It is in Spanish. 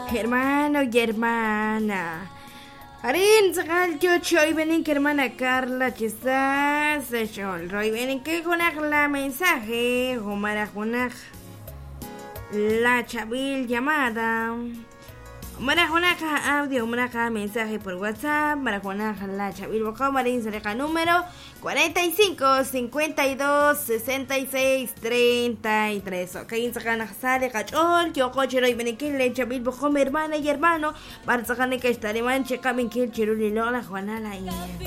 Hermano y hermana. Harin sakal yo choy venin que hermana Carla quizás chol roy venin que junak la mensaje humara junak la chabil llamada Marajonaja audio, maraja mensaje por WhatsApp, marajonaja la chabil boca marín sereja número 45 52 66 33. Ok, insacana sale cachol, yo cochero y benequil, chabil boca mi hermana y hermano, para sacarle que estaré manche camin que el chiruli lola juana la